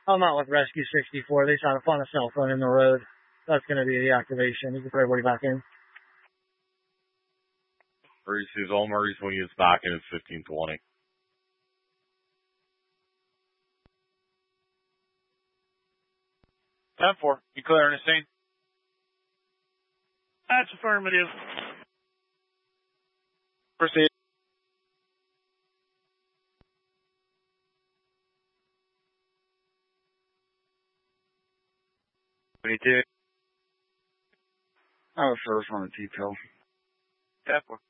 I'm out with Rescue 64. They shot a on a cell phone in the road. That's going to be the activation. You can put everybody back in. Receives all Murray's when he gets back in, it's 1520. 10-4. You clear on the scene? That's affirmative. Proceed. I was first on the detail. 10-4.